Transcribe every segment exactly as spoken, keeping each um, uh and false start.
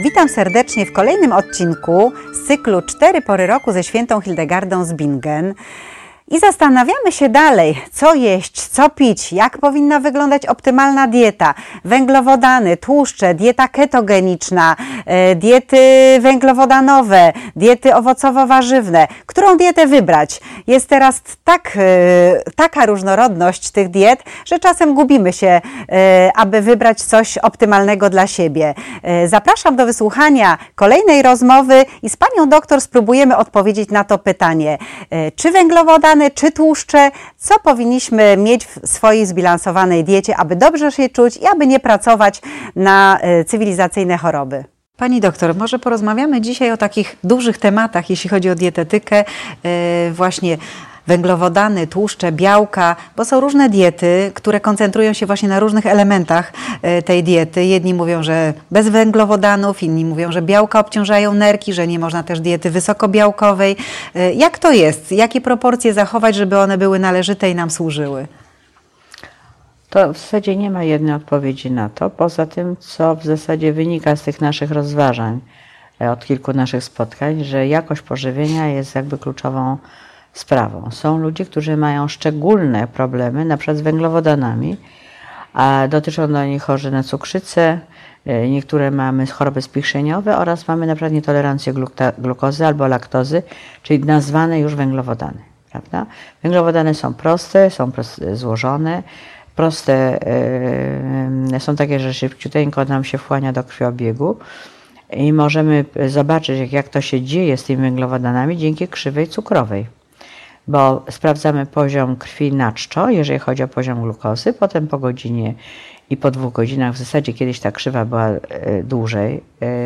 Witam serdecznie w kolejnym odcinku z cyklu Cztery pory roku ze świętą Hildegardą z Bingen. I zastanawiamy się dalej, co jeść, co pić, jak powinna wyglądać optymalna dieta, węglowodany, tłuszcze, dieta ketogeniczna, diety węglowodanowe, diety owocowo-warzywne. Którą dietę wybrać? Jest teraz tak, taka różnorodność tych diet, że czasem gubimy się, aby wybrać coś optymalnego dla siebie. Zapraszam do wysłuchania kolejnej rozmowy i z panią doktor spróbujemy odpowiedzieć na to pytanie. Czy węglowodany, czy tłuszcze, co powinniśmy mieć w swojej zbilansowanej diecie, aby dobrze się czuć i aby nie pracować na cywilizacyjne choroby. Pani doktor, może porozmawiamy dzisiaj o takich dużych tematach, jeśli chodzi o dietetykę, właśnie węglowodany, tłuszcze, białka, bo są różne diety, które koncentrują się właśnie na różnych elementach tej diety. Jedni mówią, że bez węglowodanów, inni mówią, że białka obciążają nerki, że nie można też diety wysokobiałkowej. Jak to jest? Jakie proporcje zachować, żeby one były należyte i nam służyły? To w zasadzie nie ma jednej odpowiedzi na to, poza tym, co w zasadzie wynika z tych naszych rozważań, od kilku naszych spotkań, że jakość pożywienia jest jakby kluczową sprawą. Są ludzie, którzy mają szczególne problemy, na przykład z węglowodanami, a dotyczą do nich chorzy na cukrzycę, niektóre mamy choroby spichrzeniowe oraz mamy na przykład nietolerancję glukozy albo laktozy, czyli nazwane już węglowodany. Prawda? Węglowodany są proste, są proste, złożone, proste, yy, są takie, że szybciuteńko nam się wchłania do krwiobiegu i możemy zobaczyć, jak, jak to się dzieje z tymi węglowodanami dzięki krzywej cukrowej. Bo sprawdzamy poziom krwi na czczo, jeżeli chodzi o poziom glukozy, potem po godzinie i po dwóch godzinach, w zasadzie kiedyś ta krzywa była dłużej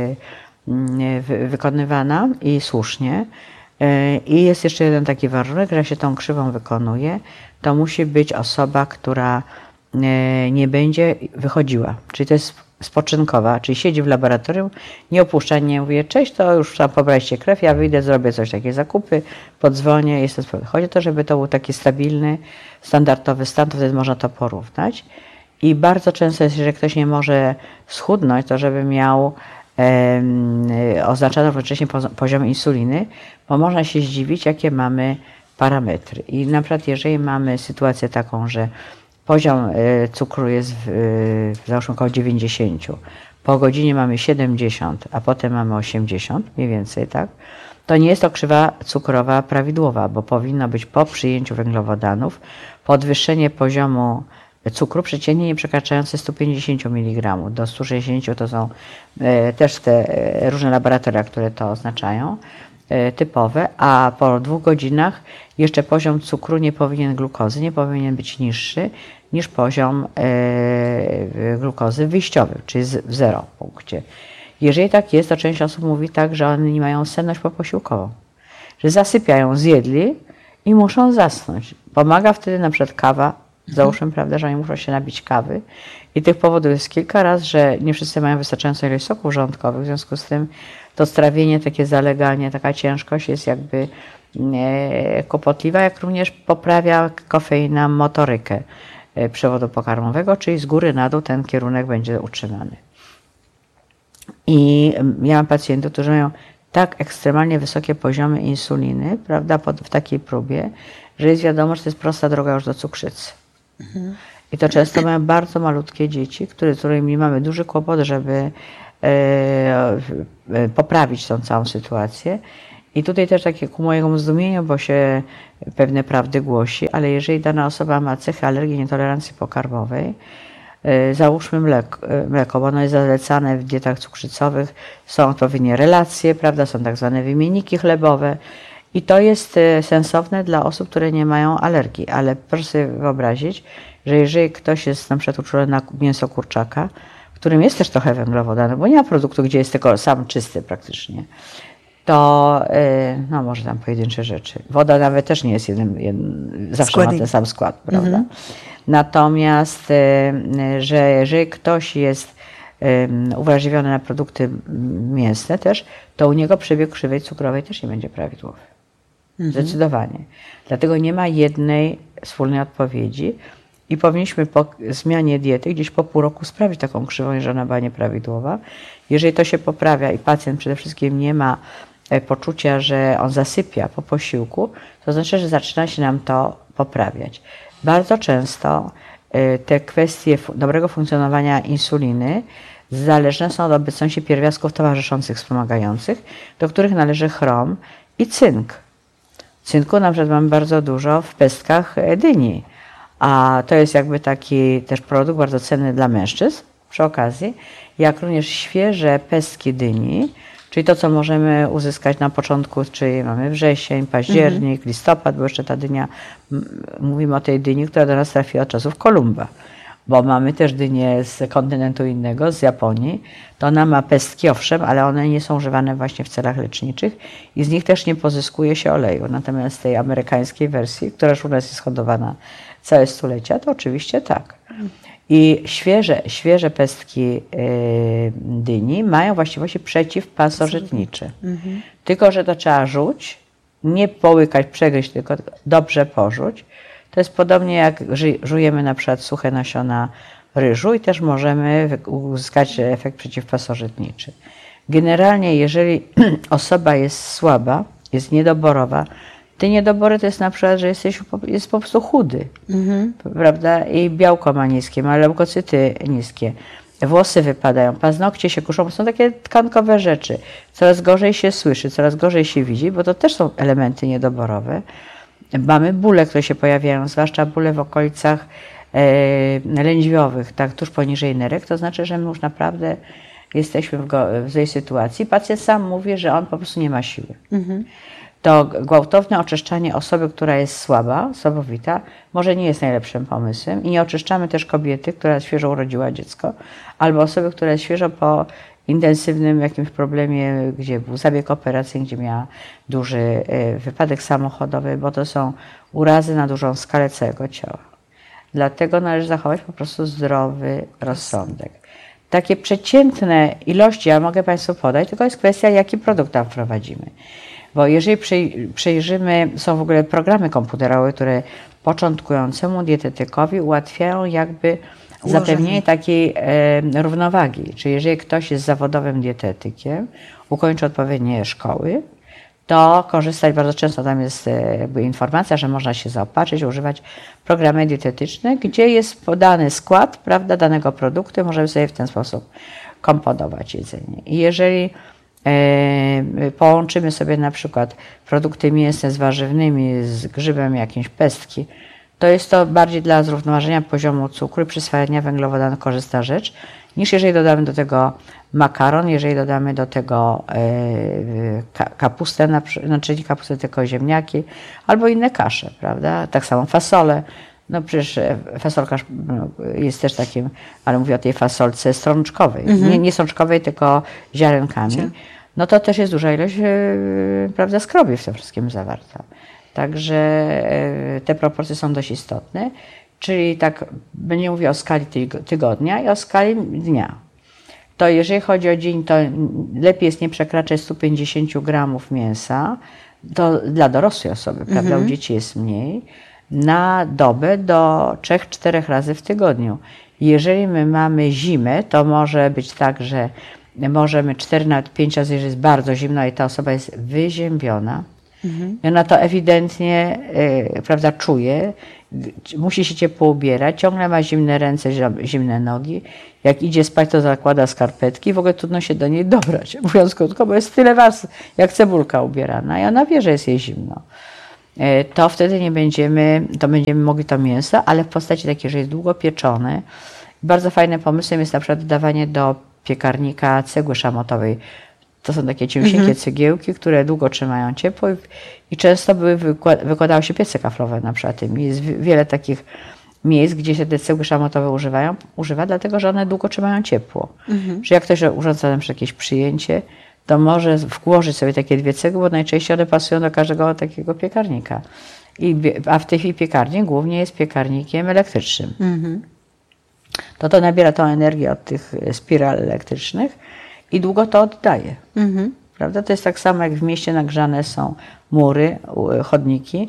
wykonywana i słusznie. I jest jeszcze jeden taki warunek, że się tą krzywą wykonuje, to musi być osoba, która nie będzie wychodziła, czyli to jest spoczynkowa, czyli siedzi w laboratorium, nie opuszcza, nie mówi, cześć, to już tam pobraliście krew, ja wyjdę, zrobię coś, takie zakupy, podzwonię, jest to sprawa. Chodzi o to, żeby to był taki stabilny, standardowy stan, to wtedy można to porównać. I bardzo często jest, że ktoś nie może schudnąć, to żeby miał e, oznaczono wcześniej poziom insuliny, bo można się zdziwić, jakie mamy parametry. I na przykład jeżeli mamy sytuację taką, że poziom cukru jest w, załóżmy około dziewięćdziesiąt, po godzinie mamy siedemdziesiąt, a potem mamy osiemdziesiąt, mniej więcej, tak? To nie jest to krzywa cukrowa prawidłowa, bo powinno być po przyjęciu węglowodanów podwyższenie poziomu cukru przeciętnie nie przekraczające sto pięćdziesiąt miligramów. Do stu sześćdziesięciu to są e, też te e, różne laboratoria, które to oznaczają, e, typowe, a po dwóch godzinach jeszcze poziom cukru nie powinien, glukozy nie powinien być niższy niż poziom e, glukozy wyjściowy, czyli z, w zero punkcie. Jeżeli tak jest, to część osób mówi tak, że one nie mają senność poposiłkową, że zasypiają, zjedli i muszą zasnąć. Pomaga wtedy na przykład kawa, załóżmy, prawda, że oni muszą się napić kawy i tych powodów jest kilka razy, że nie wszyscy mają wystarczającą ilość soków żołądkowych, w związku z tym to strawienie, takie zaleganie, taka ciężkość jest jakby e, kłopotliwa, jak również poprawia kofeina motorykę e, przewodu pokarmowego, czyli z góry na dół ten kierunek będzie utrzymany. I ja mam pacjentów, którzy mają tak ekstremalnie wysokie poziomy insuliny, prawda, pod, w takiej próbie, że jest wiadomo, że to jest prosta droga już do cukrzycy. Mhm. I to często mają bardzo malutkie dzieci, które, z którymi mamy duży kłopot, żeby e, e, poprawić tą całą sytuację. I tutaj też takie ku mojemu zdumieniu, bo się pewne prawdy głosi, ale jeżeli dana osoba ma cechy alergii, nietolerancji pokarmowej, e, załóżmy mleko, mleko, bo ono jest zalecane w dietach cukrzycowych, są odpowiednie relacje, prawda, są tak zwane wymienniki chlebowe, i to jest sensowne dla osób, które nie mają alergii, ale proszę sobie wyobrazić, że jeżeli ktoś jest na przykład uczulony na mięso kurczaka, w którym jest też trochę węglowodanu, bo nie ma produktu, gdzie jest tylko sam czysty praktycznie, to no może tam pojedyncze rzeczy. Woda nawet też nie jest jeden, jeden zawsze Składnik. ma ten sam skład, prawda? Mhm. Natomiast, że jeżeli ktoś jest uwrażliwiony na produkty mięsne też, to u niego przebieg krzywej cukrowej też nie będzie prawidłowy. Mhm. Zdecydowanie. Dlatego nie ma jednej wspólnej odpowiedzi. i powinniśmy po zmianie diety gdzieś po pół roku sprawdzić taką krzywą, jeżeli ona była nieprawidłowa. Jeżeli to się poprawia i pacjent przede wszystkim nie ma poczucia, że on zasypia po posiłku, to znaczy, że zaczyna się nam to poprawiać. Bardzo często te kwestie dobrego funkcjonowania insuliny zależne są od obecności pierwiastków towarzyszących, wspomagających, do których należy chrom i cynk. Cynku na przykład mamy bardzo dużo w pestkach dyni, a to jest jakby taki też produkt bardzo cenny dla mężczyzn przy okazji, jak również świeże pestki dyni, czyli to, co możemy uzyskać na początku, czyli mamy wrzesień, październik, mhm. listopad, bo jeszcze ta dynia, mówimy o tej dyni, która do nas trafiła od czasów Kolumba, bo mamy też dynię z kontynentu innego, z Japonii, to ona ma pestki, owszem, ale one nie są używane właśnie w celach leczniczych i z nich też nie pozyskuje się oleju. Natomiast z tej amerykańskiej wersji, która już u nas jest hodowana całe stulecia, to oczywiście tak. I świeże, świeże pestki yy, dyni mają właściwości przeciwpasożytnicze. Mhm. Tylko że to trzeba rzuć, nie połykać, przegryźć, tylko dobrze porzuć. To jest podobnie jak żujemy na przykład suche nasiona ryżu i też możemy uzyskać efekt przeciwpasożytniczy. Generalnie jeżeli osoba jest słaba, jest niedoborowa, te niedobory to jest na przykład, że jesteś, jest po prostu chudy, mhm. prawda? I białko ma niskie, ma leukocyty niskie, włosy wypadają, paznokcie się kuszą, są takie tkankowe rzeczy. Coraz gorzej się słyszy, coraz gorzej się widzi, bo to też są elementy niedoborowe. Mamy bóle, które się pojawiają, zwłaszcza bóle w okolicach e, lędźwiowych, tak, tuż poniżej nerek, to znaczy, że my już naprawdę jesteśmy w, go, w złej sytuacji. Pacjent sam mówi, że on po prostu nie ma siły. Mhm. To gwałtowne oczyszczanie osoby, która jest słaba, słabowita, może nie jest najlepszym pomysłem i nie oczyszczamy też kobiety, która świeżo urodziła dziecko, albo osoby, która jest świeżo po intensywnym jakimś problemie, gdzie był zabieg operacyjny, gdzie miała duży wypadek samochodowy, bo to są urazy na dużą skalę całego ciała. Dlatego należy zachować po prostu zdrowy rozsądek. Takie przeciętne ilości, ja mogę Państwu podać, tylko jest kwestia, jaki produkt tam wprowadzimy. Bo jeżeli przejrzymy, są w ogóle programy komputerowe, które początkującemu dietetykowi ułatwiają jakby zapewnienie takiej e, równowagi. Czyli jeżeli ktoś jest zawodowym dietetykiem, ukończy odpowiednie szkoły, to korzystać bardzo często, tam jest jakby informacja, że można się zaopatrzyć, używać programy dietetyczne, gdzie jest podany skład, prawda, danego produktu, możemy sobie w ten sposób komponować jedzenie. I jeżeli e, połączymy sobie na przykład produkty mięsne z warzywnymi, z grzybem jakieś pestki, to jest to bardziej dla zrównoważenia poziomu cukru i przyswajania węglowodanów korzystna rzecz, niż jeżeli dodamy do tego makaron, jeżeli dodamy do tego e, kapustę, znaczy nie kapustę, tylko ziemniaki, albo inne kasze, prawda? Tak samo fasole. No przecież fasolka jest też takim, ale mówię o tej fasolce strączkowej. Mhm. Nie, nie strączkowej, tylko ziarenkami. No to też jest duża ilość, e, prawda, skrobi w tym wszystkim zawarta. Także te proporcje są dość istotne, czyli tak będziemy mówić o skali tygodnia i o skali dnia. To jeżeli chodzi o dzień, to lepiej jest nie przekraczać stu pięćdziesięciu gramów mięsa, to dla dorosłej osoby, mhm. prawda, u dzieci jest mniej, na dobę do trzech czterech razy w tygodniu. Jeżeli my mamy zimę, to może być tak, że możemy cztery nawet pięć razy, jeżeli jest bardzo zimno i ta osoba jest wyziębiona, mhm. i ona to ewidentnie y, prawda, czuje, musi się ciepło ubierać, ciągle ma zimne ręce, zimne nogi. Jak idzie spać, to zakłada skarpetki, w ogóle trudno się do niej dobrać, mówiąc krótko, bo jest tyle warstw, jak cebulka ubierana i ona wie, że jest jej zimno. Y, to wtedy nie będziemy, to będziemy mogli to mięso, ale w postaci takiej, że jest długo pieczone. Bardzo fajnym pomysłem jest na przykład dodawanie do piekarnika cegły szamotowej. To są takie ciężkie mhm. cegiełki, które długo trzymają ciepło i, i często były wykładały się piece kaflowe na przykład. Jest wiele takich miejsc, gdzie się te cegły szamotowe używają, używa, dlatego że one długo trzymają ciepło. Mhm. Że jak ktoś urządza na przykład jakieś przyjęcie, to może włożyć sobie takie dwie cegły, bo najczęściej one pasują do każdego takiego piekarnika. I, a w tej chwili piekarnik głównie jest piekarnikiem elektrycznym. Mhm. To to nabiera tą energię od tych spiral elektrycznych i długo to oddaje. Mhm. Prawda? To jest tak samo, jak w mieście nagrzane są mury, chodniki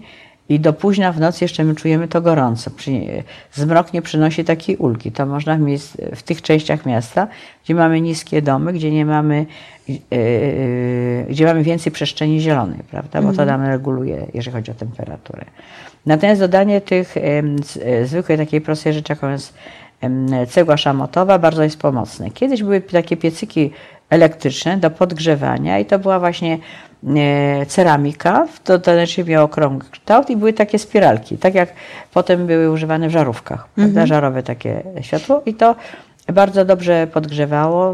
i do późna w nocy jeszcze my czujemy to gorąco. Zmrok nie przynosi takiej ulgi. To można w, miejsc, w tych częściach miasta, gdzie mamy niskie domy, gdzie nie mamy, yy, gdzie mamy więcej przestrzeni zielonej, prawda? Bo to nam reguluje, jeżeli chodzi o temperaturę. Natomiast dodanie tych yy, zwykłej takiej prostej rzeczy, jaką jest yy, cegła szamotowa, bardzo jest pomocne. Kiedyś były takie piecyki elektryczne do podgrzewania i to była właśnie e, ceramika, to, to znaczy miało okrągły kształt i były takie spiralki, tak jak potem były używane w żarówkach, mm-hmm. prawda? Żarowe takie światło i to bardzo dobrze podgrzewało,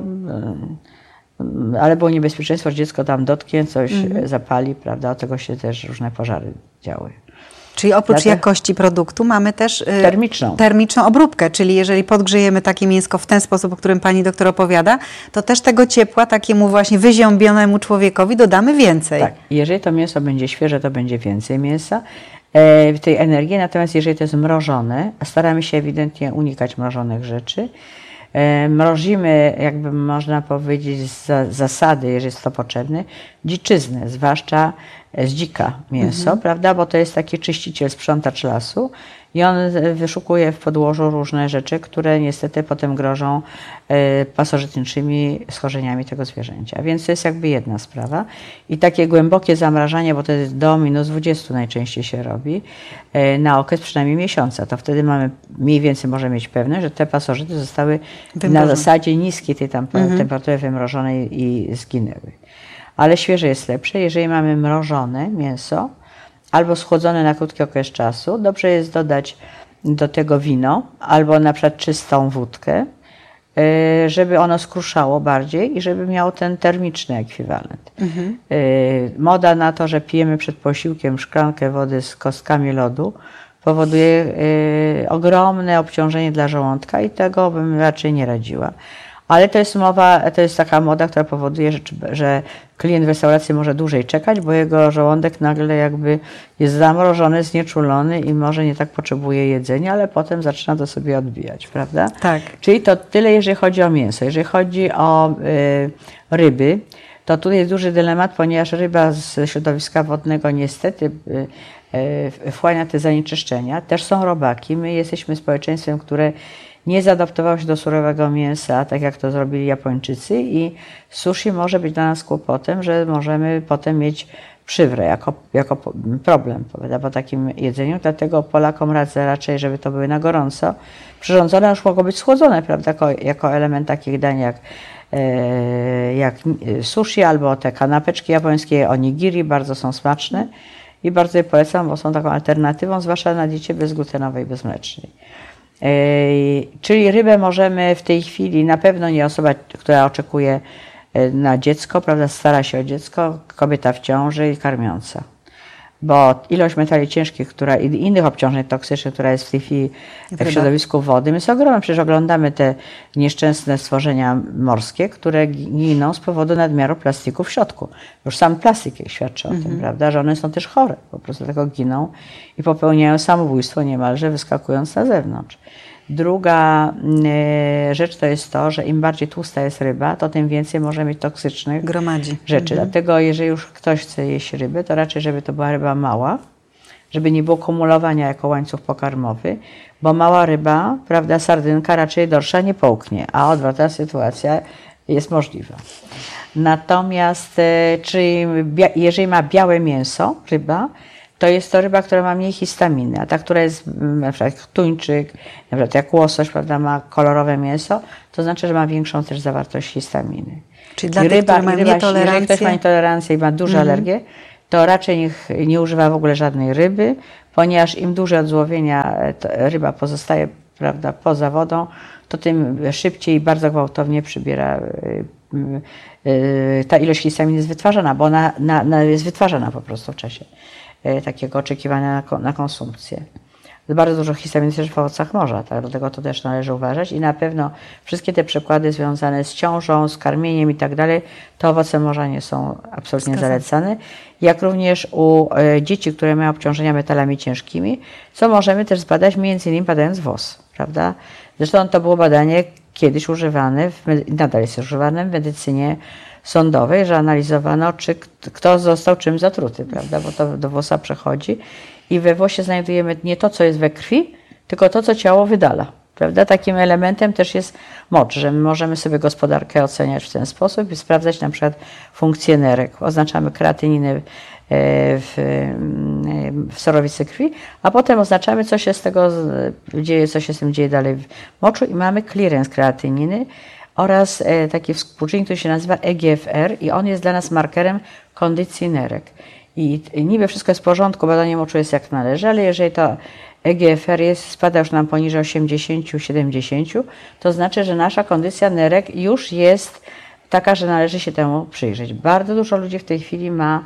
ale było niebezpieczeństwo, że dziecko tam dotknie, coś mm-hmm. zapali, prawda? Od tego się też różne pożary działy. Czyli oprócz Dlatego jakości produktu mamy też y, termiczną. termiczną obróbkę, czyli jeżeli podgrzejemy takie mięsko w ten sposób, o którym pani doktor opowiada, to też tego ciepła takiemu właśnie wyziębionemu człowiekowi dodamy więcej. Tak, jeżeli to mięso będzie świeże, to będzie więcej mięsa, e, tej energii, natomiast jeżeli to jest mrożone, staramy się ewidentnie unikać mrożonych rzeczy, e, mrozimy, jakby można powiedzieć z za, zasady, jeżeli jest to potrzebne, dziczyznę, zwłaszcza z dzika mięso, mhm. prawda, bo to jest taki czyściciel, sprzątacz lasu i on wyszukuje w podłożu różne rzeczy, które niestety potem grożą y, pasożytniczymi schorzeniami tego zwierzęcia. Więc to jest jakby jedna sprawa. I takie głębokie zamrażanie, bo to jest do minus dwudziestu najczęściej się robi, y, na okres przynajmniej miesiąca. To wtedy mamy mniej więcej możemy mieć pewność, że te pasożyty zostały wymrożone. Na zasadzie niskiej tej tam mhm. temperatury wymrożonej i zginęły. Ale świeże jest lepsze. Jeżeli mamy mrożone mięso albo schłodzone na krótki okres czasu, dobrze jest dodać do tego wino albo na przykład czystą wódkę, żeby ono skruszało bardziej i żeby miało ten termiczny ekwiwalent. Mhm. Moda na to, że pijemy przed posiłkiem szklankę wody z kostkami lodu, powoduje ogromne obciążenie dla żołądka i tego bym raczej nie radziła. Ale to jest mowa, to jest taka moda, która powoduje, że, że klient w restauracji może dłużej czekać, bo jego żołądek nagle jakby jest zamrożony, znieczulony i może nie tak potrzebuje jedzenia, ale potem zaczyna to sobie odbijać, prawda? Tak. Czyli to tyle, jeżeli chodzi o mięso. Jeżeli chodzi o y, ryby, to tutaj jest duży dylemat, ponieważ ryba z środowiska wodnego niestety y, y, wchłania te zanieczyszczenia. Też są robaki. My jesteśmy społeczeństwem, które nie zaadaptowało się do surowego mięsa, tak jak to zrobili Japończycy i sushi może być dla nas kłopotem, że możemy potem mieć przywrę jako, jako problem prawda, po takim jedzeniu. Dlatego Polakom radzę raczej, żeby to były na gorąco przyrządzone, już mogło być schłodzone, prawda, jako, jako element takich dań jak, e, jak sushi albo te kanapeczki japońskie, onigiri, bardzo są smaczne i bardzo je polecam, bo są taką alternatywą, zwłaszcza na diecie bezglutenowej, bezmlecznej. Czyli rybę możemy w tej chwili, na pewno nie osoba, która oczekuje na dziecko, prawda, stara się o dziecko, kobieta w ciąży i karmiąca. Bo ilość metali ciężkich która, i innych obciążeń toksycznych, która jest w tej chwili w środowisku wody, jest ogromna. Przecież oglądamy te nieszczęsne stworzenia morskie, które giną z powodu nadmiaru plastiku w środku. Już sam plastik świadczy o mm-hmm. tym, prawda, że one są też chore, po prostu tego giną i popełniają samobójstwo niemalże, wyskakując na zewnątrz. Druga y, rzecz to jest to, że im bardziej tłusta jest ryba, to tym więcej może mieć toksycznych Gromadzi. rzeczy. Mhm. Dlatego jeżeli już ktoś chce jeść ryby, to raczej, żeby to była ryba mała, żeby nie było kumulowania jako łańcuch pokarmowy, bo mała ryba, prawda, sardynka raczej dorsza nie połknie, a odwrotna sytuacja jest możliwa. Natomiast y, czyli jeżeli ma białe mięso, ryba, to jest to ryba, która ma mniej histaminy, a ta, która jest na przykład jak tuńczyk, na przykład jak łosoś, prawda, ma kolorowe mięso, to znaczy, że ma większą też zawartość histaminy. Czyli dla tych, którzy mają nietolerancję? Jeżeli ktoś ma nietolerancję i ma dużą mm-hmm. alergię, to raczej niech nie używa w ogóle żadnej ryby, ponieważ im dłużej od złowienia ryba pozostaje, prawda, poza wodą, to tym szybciej i bardzo gwałtownie przybiera ta ilość histaminy jest wytwarzana, bo ona na, na jest wytwarzana po prostu w czasie takiego oczekiwania na, na konsumpcję. Bardzo dużo histaminy też w owocach morza, tak? Dlatego to też należy uważać i na pewno wszystkie te przykłady związane z ciążą, z karmieniem i tak dalej, to owoce morza nie są absolutnie Skazane. zalecane. Jak również u e, dzieci, które mają obciążenia metalami ciężkimi, co możemy też zbadać, między innymi badając W O S, prawda? Zresztą to było badanie kiedyś używane, w, nadal jest używane w medycynie sądowej, że analizowano, czy kto został czym zatruty, prawda, bo to do włosa przechodzi i we włosie znajdujemy nie to, co jest we krwi, tylko to, co ciało wydala. Prawda? Takim elementem też jest mocz, że my możemy sobie gospodarkę oceniać w ten sposób i sprawdzać na przykład funkcję nerek. Oznaczamy kreatyninę w, w sorowicy krwi, a potem oznaczamy, co się z tego dzieje, co się z tym dzieje dalej w moczu i mamy clearance kreatyniny oraz taki współczynnik, który się nazywa E G F R i on jest dla nas markerem kondycji nerek. I niby wszystko jest w porządku, badanie moczu jest jak należy, ale jeżeli to E G F R jest, spada już nam poniżej osiemdziesiąt do siedemdziesięciu, to znaczy, że nasza kondycja nerek już jest taka, że należy się temu przyjrzeć. Bardzo dużo ludzi w tej chwili ma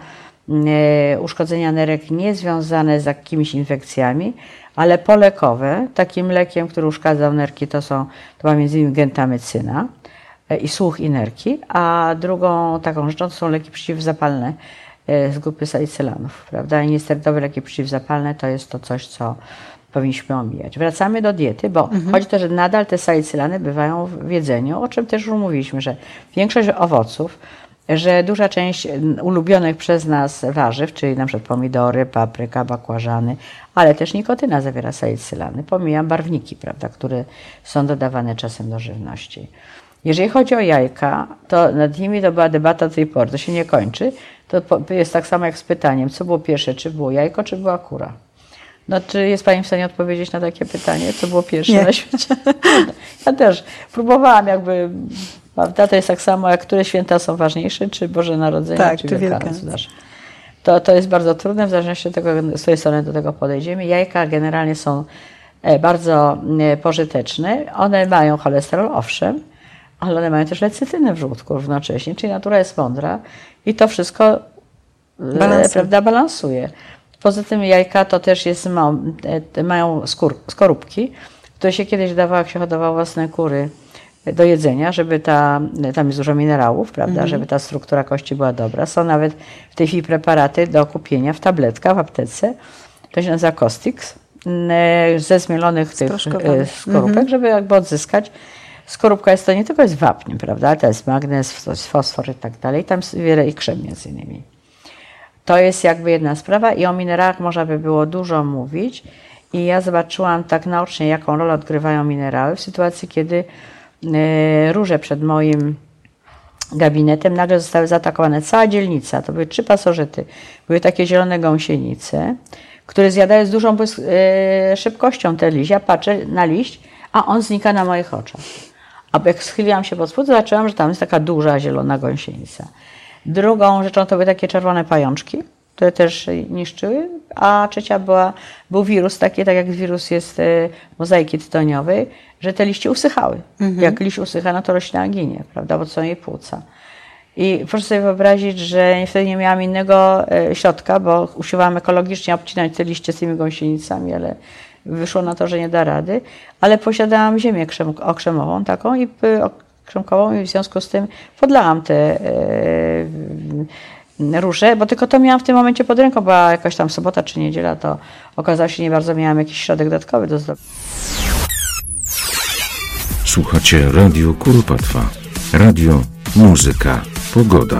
e, uszkodzenia nerek niezwiązane z jakimiś infekcjami, ale polekowe. Takim lekiem, który uszkadzał nerki, to są to była między innymi gentamycyna e, i słuch i nerki, a drugą taką rzeczą to są leki przeciwzapalne z grupy salicylanów, prawda? I niesterydowe leki przeciwzapalne to jest to coś, co powinniśmy omijać. Wracamy do diety, bo mhm. chodzi o to, że nadal te salicylany bywają w jedzeniu, o czym też już mówiliśmy, że większość owoców, że duża część ulubionych przez nas warzyw, czyli na przykład pomidory, papryka, bakłażany, ale też nikotyna zawiera salicylany. Pomijam barwniki, prawda, które są dodawane czasem do żywności. Jeżeli chodzi o jajka, to nad nimi to była debata do tej pory, to się nie kończy. To jest tak samo jak z pytaniem, co było pierwsze, czy było jajko, czy była kura? No, czy jest Pani w stanie odpowiedzieć na takie pytanie, co było pierwsze nie. na świecie? Ja też próbowałam jakby, prawda, to jest tak samo, jak które święta są ważniejsze, czy Boże Narodzenie, tak, czy czy Wielkanoc. To, to jest bardzo trudne, w zależności od tego, z której strony do tego podejdziemy. Jajka generalnie są bardzo pożyteczne, one mają cholesterol, owszem, ale one mają też lecytynę w żółtku równocześnie, czyli natura jest mądra i to wszystko balansuje. Prawda, balansuje. Poza tym jajka to też jest, mają skór, skorupki, które się kiedyś dawało, jak się hodowało własne kury do jedzenia, żeby ta, tam jest dużo minerałów, prawda, mhm. żeby ta struktura kości była dobra. Są nawet w tej chwili preparaty do kupienia w tabletkach w aptece, to się nazywa Costix, ze zmielonych tych skorupek, mhm. żeby jakby odzyskać. Skorupka jest to nie tylko jest wapń, prawda, to jest magnez, to jest fosfor i tak dalej, tam jest wiele i krzem między innymi. To jest jakby jedna sprawa i o minerałach można by było dużo mówić i ja zobaczyłam tak naocznie, jaką rolę odgrywają minerały w sytuacji, kiedy y, róże przed moim gabinetem nagle zostały zaatakowane. Cała dzielnica, to były trzy pasożyty, były takie zielone gąsienice, które zjadają z dużą y, szybkością te liście. Ja patrzę na liść, a on znika na moich oczach. A jak schyliłam się pod spód, zobaczyłam, że tam jest taka duża zielona gąsienica. Drugą rzeczą to były takie czerwone pajączki, które też niszczyły, a trzecia była, był wirus taki, tak jak wirus jest y, mozaiki tytoniowej, że te liście usychały. Mhm. Jak liść usycha, no to roślina ginie, prawda, bo to są jej płuca. I proszę sobie wyobrazić, że wtedy nie miałam innego y, środka, bo usiłowałam ekologicznie obcinać te liście z tymi gąsienicami, ale wyszło na to, że nie da rady, ale posiadałam ziemię krzem, okrzemową taką i krzemkową i w związku z tym podlałam te e, róże, bo tylko to miałam w tym momencie pod ręką, była jakaś tam sobota czy niedziela, to okazało się, nie bardzo miałam jakiś środek dodatkowy do zdobycia. Słuchacie Radio Kuropatwa. Radio, muzyka, pogoda.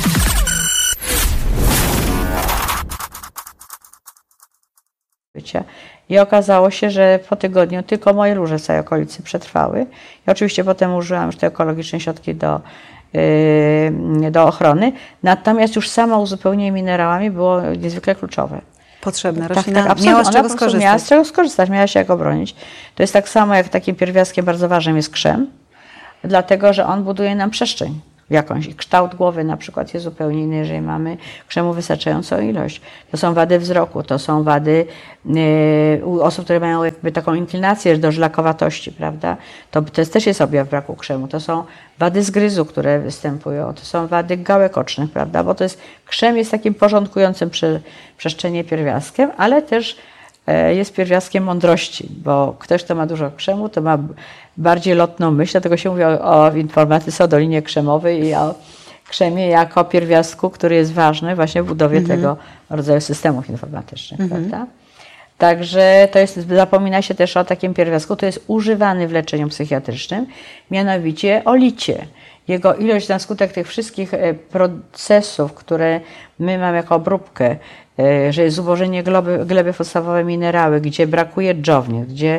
I okazało się, że po tygodniu tylko moje róże w całej okolicy przetrwały. I oczywiście potem użyłam już te ekologiczne środki do, yy, do ochrony. Natomiast już samo uzupełnienie minerałami było niezwykle kluczowe. Potrzebne. Roślina tak, tak, miała z czego skorzystać. Miała z czego skorzystać, miała się jak obronić. To jest tak samo, jak takim pierwiastkiem bardzo ważnym jest krzem, dlatego że on buduje nam przestrzeń jakąś. I kształt głowy na przykład jest zupełnie inny, jeżeli mamy krzemu wystarczającą ilość. To są wady wzroku, to są wady yy, u osób, które mają jakby taką inklinację do żlakowatości, prawda? To, to jest, też jest objaw braku krzemu. To są wady zgryzu, które występują, to są wady gałek ocznych, prawda? Bo to jest, krzem jest takim porządkującym prze, przestrzenie pierwiastkiem, ale też yy, jest pierwiastkiem mądrości, bo ktoś, kto ma dużo krzemu, to ma bardziej lotną myśl, dlatego się mówi o, o w informatyce, o dolinie krzemowej i o krzemie jako pierwiastku, który jest ważny właśnie w budowie mm-hmm. tego rodzaju systemów informatycznych, mm-hmm. prawda? Także to jest, zapomina się też o takim pierwiastku, to jest używany w leczeniu psychiatrycznym, mianowicie o licie. jego ilość na skutek tych wszystkich procesów, które my mamy jako obróbkę, że jest zubożenie gleby, gleby podstawowe minerały, gdzie brakuje dżownic, gdzie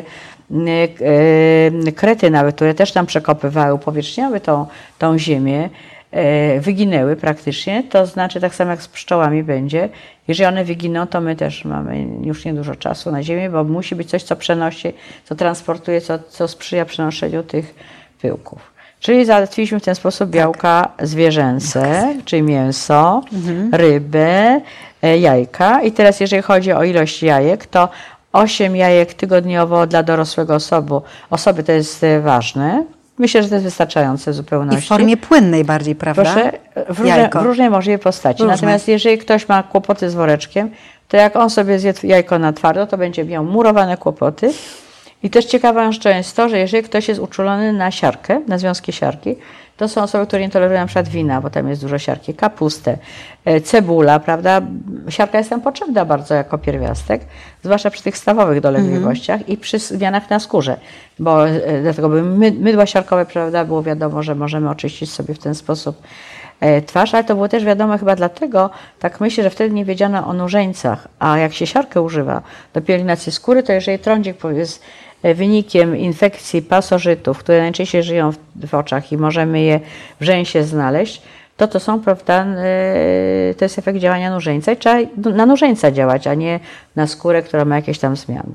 krety nawet, które też tam przekopywały, upowietrzniały tą, tą ziemię, wyginęły praktycznie, to znaczy tak samo jak z pszczołami będzie. Jeżeli one wyginą, to my też mamy już niedużo czasu na ziemię, bo musi być coś, co przenosi, co transportuje, co, co sprzyja przenoszeniu tych pyłków. Czyli załatwiliśmy w ten sposób białka tak. zwierzęce, czyli mięso, mhm. rybę, jajka. I teraz jeżeli chodzi o ilość jajek, to osiem jajek tygodniowo dla dorosłego osoby, osoby to jest ważne. Myślę, że to jest wystarczające w zupełności. I w formie płynnej bardziej, prawda? Proszę, w, różne, w różnej możliwej postaci. Różne. Natomiast jeżeli ktoś ma kłopoty z woreczkiem, to jak on sobie zje jajko na twardo, to będzie miał murowane kłopoty. I też ciekawa rzecz jest to, że jeżeli ktoś jest uczulony na siarkę, na związki siarki, to są osoby, które nie tolerują na przykład wina, bo tam jest dużo siarki, kapustę, cebula, prawda? Siarka jest tam potrzebna bardzo jako pierwiastek, zwłaszcza przy tych stawowych dolegliwościach mm. i przy zmianach na skórze, bo dlatego by my, mydła siarkowe, prawda, było wiadomo, że możemy oczyścić sobie w ten sposób twarz, ale to było też wiadomo chyba dlatego, tak myślę, że wtedy nie wiedziano o nużeńcach, a jak się siarkę używa do pielęgnacji skóry, to jeżeli trądzik jest wynikiem infekcji pasożytów, które najczęściej żyją w, w oczach i możemy je w rzęsie znaleźć, to to są, prawda, to jest efekt działania nużeńca i trzeba na nużeńca działać, a nie na skórę, która ma jakieś tam zmiany.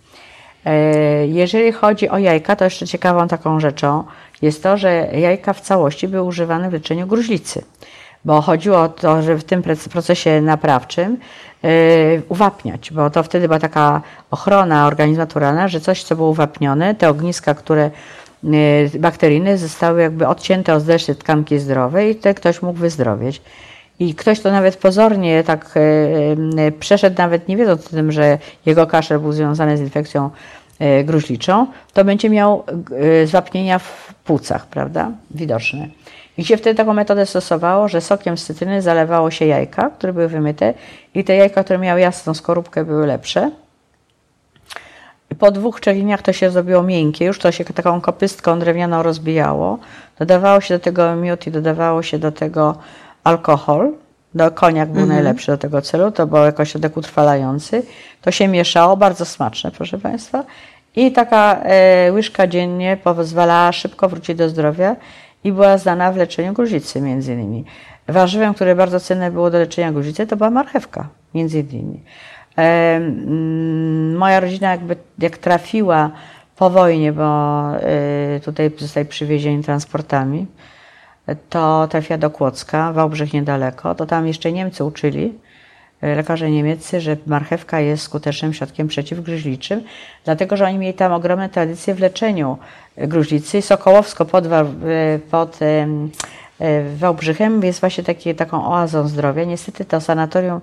Jeżeli chodzi o jajka, to jeszcze ciekawą taką rzeczą jest to, że jajka w całości były używane w leczeniu gruźlicy, bo chodziło o to, że w tym procesie naprawczym yy, uwapniać, bo to wtedy była taka ochrona organizmu naturalna, że coś, co było uwapnione, te ogniska, które yy, bakteryjne zostały jakby odcięte od reszty tkanki zdrowej i wtedy ktoś mógł wyzdrowieć. I ktoś, kto nawet pozornie tak yy, przeszedł, nawet nie wiedząc o tym, że jego kaszel był związany z infekcją yy, gruźliczą, to będzie miał yy, zwapnienia w płucach, prawda, widoczne. I się wtedy taką metodę stosowało, że sokiem z cytryny zalewało się jajka, które były wymyte i te jajka, które miały jasną skorupkę, były lepsze. Po dwóch, trzech dniach to się zrobiło miękkie, już to się taką kopystką drewnianą rozbijało. Dodawało się do tego miód i dodawało się do tego alkohol. Do koniak był mm-hmm. najlepszy do tego celu, to był jakoś środek utrwalający. To się mieszało, bardzo smaczne, proszę Państwa. I taka e, łyżka dziennie pozwalała szybko wrócić do zdrowia i była znana w leczeniu gruźlicy między innymi. Warzywem, które bardzo cenne było do leczenia gruźlicy, to była marchewka między innymi. E, mm, moja rodzina jakby jak trafiła po wojnie, bo e, tutaj zostali przywiezieni transportami, to trafiła do Kłodzka, Wałbrzych niedaleko, to tam jeszcze Niemcy uczyli, lekarze niemieccy, że marchewka jest skutecznym środkiem przeciwgruźliczym, dlatego że oni mieli tam ogromne tradycje w leczeniu gruźlicy. Sokołowsko pod, pod Wałbrzychem jest właśnie taki, taką oazą zdrowia. Niestety to sanatorium,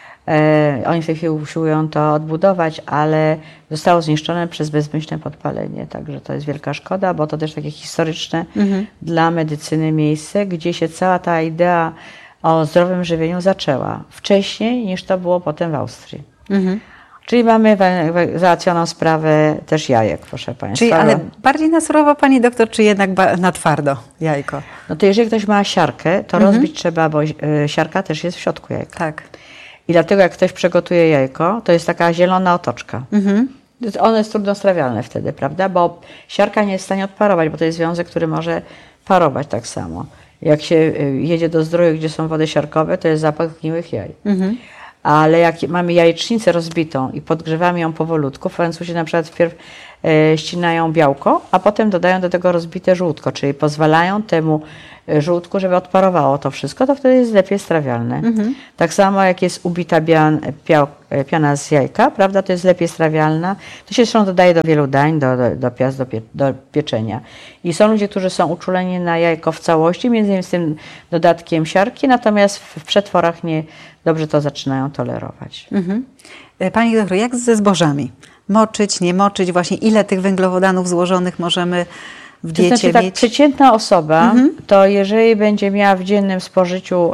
e, oni w tej chwili usiłują to odbudować, ale zostało zniszczone przez bezmyślne podpalenie, także to jest wielka szkoda, bo to też takie historyczne mhm. dla medycyny miejsce, gdzie się cała ta idea o zdrowym żywieniu zaczęła wcześniej niż to było potem w Austrii. Mhm. Czyli mamy załatwioną sprawę też jajek, proszę Państwa. Czyli ale bardziej na surowo, Pani doktor, czy jednak na twardo jajko? No to jeżeli ktoś ma siarkę, to mhm. rozbić trzeba, bo siarka też jest w środku jajka. Tak. I dlatego jak ktoś przygotuje jajko, to jest taka zielona otoczka. Mhm. Ono jest trudnostrawialne wtedy, prawda? Bo siarka nie jest w stanie odparować, bo to jest związek, który może parować tak samo. Jak się jedzie do Zdroju, gdzie są wody siarkowe, to jest zapach zgniłych jaj. Mhm. Ale jak mamy jajecznicę rozbitą i podgrzewamy ją powolutku, Francuzi na przykład wpierw e, ścinają białko, a potem dodają do tego rozbite żółtko, czyli pozwalają temu żółtku, żeby odparowało to wszystko, to wtedy jest lepiej strawialne. Mhm. Tak samo jak jest ubita bian, pia, piana z jajka, prawda, to jest lepiej strawialna. To się zresztą dodaje do wielu dań, do, do, do piast, do, pie, do pieczenia. I są ludzie, którzy są uczuleni na jajko w całości, między innymi z tym dodatkiem siarki, natomiast w przetworach nie dobrze to zaczynają tolerować. Mhm. Pani doktor, jak ze zbożami? Moczyć, nie moczyć? Właśnie ile tych węglowodanów złożonych możemy w diecie to znaczy, tak, mieć? Przeciętna osoba, mhm. to jeżeli będzie miała w dziennym spożyciu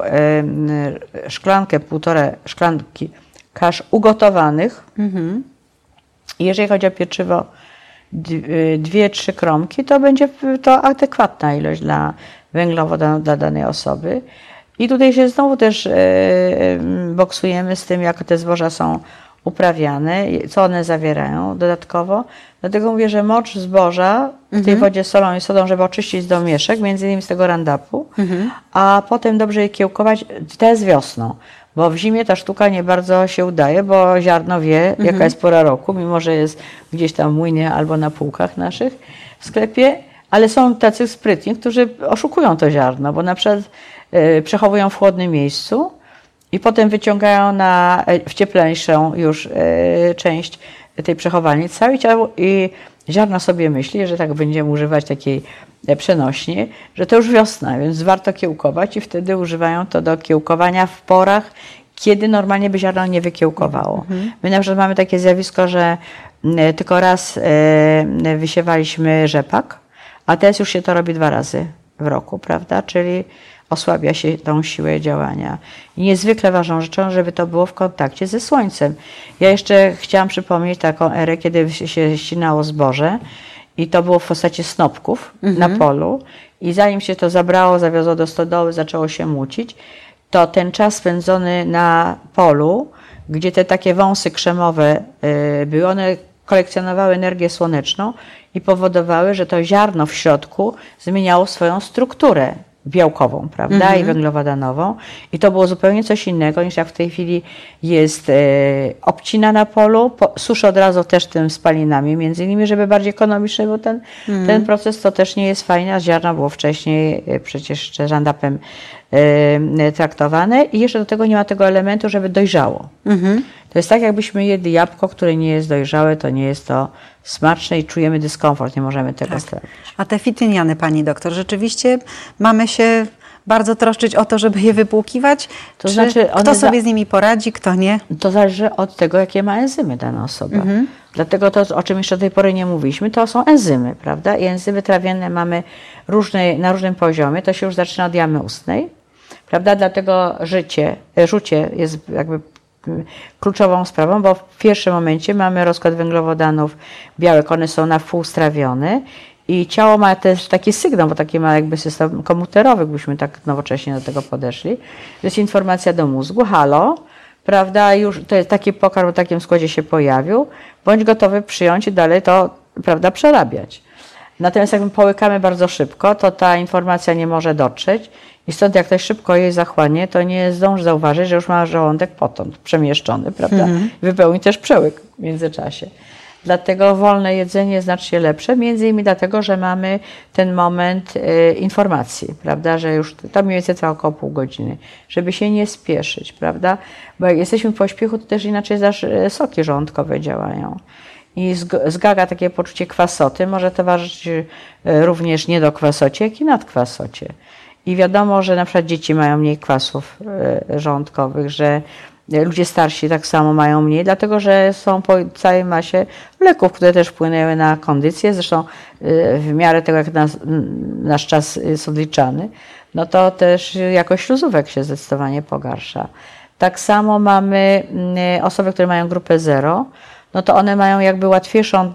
y, szklankę, półtorej szklanki kasz ugotowanych, mhm. jeżeli chodzi o pieczywo, dwie, trzy kromki, to będzie to adekwatna ilość dla węglowodanów dla danej osoby. I tutaj się znowu też e, boksujemy z tym, jak te zboża są uprawiane, co one zawierają dodatkowo. Dlatego mówię, że mocz zboża w tej wodzie z solą i sodą, żeby oczyścić domieszek, między innymi z tego randapu, mhm. a potem dobrze je kiełkować, też wiosną. Bo w zimie ta sztuka nie bardzo się udaje, bo ziarno wie, mhm. jaka jest pora roku, mimo że jest gdzieś tam w młynie albo na półkach naszych w sklepie, ale są tacy sprytni, którzy oszukują to ziarno, bo na przykład y, przechowują w chłodnym miejscu i potem wyciągają na, w cieplejszą już y, część tej przechowalni całe ciało i ziarno sobie myśli, że tak będziemy używać takiej przenośni, że to już wiosna, więc warto kiełkować i wtedy używają to do kiełkowania w porach, kiedy normalnie by ziarno nie wykiełkowało. Mhm. My na przykład mamy takie zjawisko, że tylko raz wysiewaliśmy rzepak, a teraz już się to robi dwa razy w roku, prawda? Czyli osłabia się tą siłę działania. I niezwykle ważną rzeczą, żeby to było w kontakcie ze słońcem. Ja jeszcze chciałam przypomnieć taką erę, kiedy się ścinało zboże i to było w postaci snopków mhm. na polu i zanim się to zabrało, zawiozło do stodoły, zaczęło się mucić, to ten czas spędzony na polu, gdzie te takie wąsy krzemowe y, były, one kolekcjonowały energię słoneczną i powodowały, że to ziarno w środku zmieniało swoją strukturę białkową, prawda, mm-hmm. i węglowodanową. I to było zupełnie coś innego niż jak w tej chwili jest e, obcina na polu, po, suszy od razu też tym spalinami, między innymi, żeby bardziej ekonomiczny był ten, mm-hmm. ten proces, to też nie jest fajne, a ziarno było wcześniej e, przecież jeszcze Roundupem e, traktowane i jeszcze do tego nie ma tego elementu, żeby dojrzało. Mm-hmm. To jest tak, jakbyśmy jedli jabłko, które nie jest dojrzałe, to nie jest to smaczne i czujemy dyskomfort, nie możemy tego tak. strawić. A te fityniany, pani doktor, rzeczywiście mamy się bardzo troszczyć o to, żeby je wypłukiwać? To Czy znaczy kto sobie z nimi poradzi, kto nie? To zależy od tego, jakie ma enzymy dana osoba. Mhm. Dlatego to, o czym jeszcze do tej pory nie mówiliśmy, to są enzymy, prawda? I enzymy trawienne mamy różne, na różnym poziomie. To się już zaczyna od jamy ustnej, prawda? Dlatego życie, rzucie jest jakby kluczową sprawą, bo w pierwszym momencie mamy rozkład węglowodanów białek, one są na wpół strawione i ciało ma też taki sygnał, bo taki ma jakby system komputerowy, gdybyśmy tak nowocześnie do tego podeszli. To jest informacja do mózgu, halo, prawda, już to jest taki pokarm w takim składzie się pojawił, bądź gotowy przyjąć i dalej to, prawda, przerabiać. Natomiast jak my połykamy bardzo szybko, to ta informacja nie może dotrzeć i stąd jak ktoś szybko jej zachłanie, to nie zdąży zauważyć, że już ma żołądek potąd przemieszczony, prawda? Mm-hmm. Wypełni też przełyk w międzyczasie. Dlatego wolne jedzenie jest znacznie lepsze, między innymi dlatego, że mamy ten moment y, informacji, prawda, że już to mniej więcej trwa około pół godziny, żeby się nie spieszyć, prawda, bo jak jesteśmy w pośpiechu, to też inaczej też soki żołądkowe działają. I zgaga takie poczucie kwasoty, może towarzyszyć również nie do kwasocie, jak i nadkwasocie. I wiadomo, że na przykład dzieci mają mniej kwasów żołądkowych, że ludzie starsi tak samo mają mniej, dlatego że są po całej masie leków, które też wpłynęły na kondycję. Zresztą w miarę tego, jak nas, nasz czas jest odliczany, no to też jakość śluzówek się zdecydowanie pogarsza. Tak samo mamy osoby, które mają grupę zero, no to one mają jakby łatwiejszą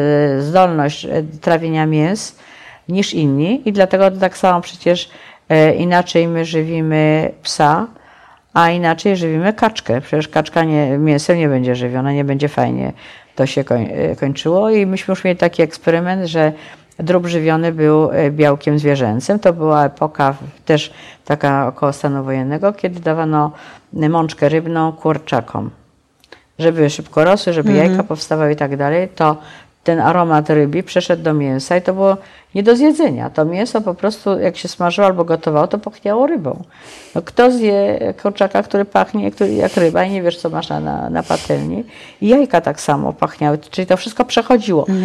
zdolność trawienia mięs niż inni i dlatego tak samo przecież inaczej my żywimy psa, a inaczej żywimy kaczkę. Przecież kaczka nie, mięsem nie będzie żywiona, nie będzie fajnie to się koń, kończyło i myśmy już mieli taki eksperyment, że drób żywiony był białkiem zwierzęcym. To była epoka też taka około stanu wojennego, kiedy dawano mączkę rybną kurczakom. Żeby szybko rosły, żeby mm. jajka powstawały i tak dalej, to ten aromat rybi przeszedł do mięsa i to było nie do zjedzenia. To mięso po prostu, jak się smażyło albo gotowało, to pachniało rybą. No, kto zje kurczaka, który pachnie który, jak ryba i nie wiesz, co masz na, na, na patelni? I jajka tak samo pachniały, czyli to wszystko przechodziło.